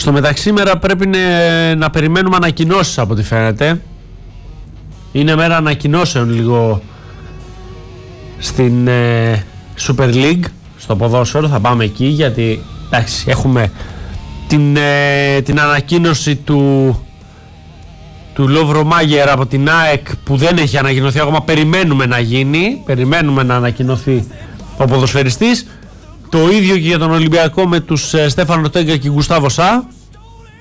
Στο μεταξύ σήμερα πρέπει να περιμένουμε ανακοινώσεις από ό,τι φαίνεται. Είναι μέρα ανακοινώσεων λίγο στην Super League, στο ποδόσφαιρο. Θα πάμε εκεί γιατί εντάξει, έχουμε την ανακοίνωση του Λόβρο Μάγερ από την ΑΕΚ που δεν έχει ανακοινωθεί ακόμα. Περιμένουμε να γίνει, περιμένουμε να ανακοινωθεί ο ποδοσφαιριστής. Το ίδιο και για τον Ολυμπιακό με τους Στέφανο Τέγκα και Γκουστάβο Σα.